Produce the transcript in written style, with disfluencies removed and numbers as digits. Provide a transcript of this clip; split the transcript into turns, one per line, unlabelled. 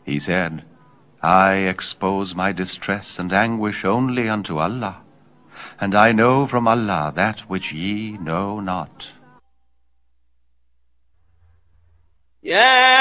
He said, I expose my distress and anguish only unto Allah, and I know from Allah that which ye know not.
يا